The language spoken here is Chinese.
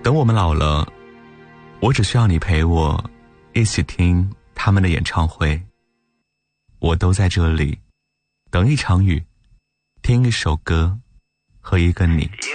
等我们老了，我只需要你陪我一起听他们的演唱会。我都在这里，等一场雨，听一首歌和一个你。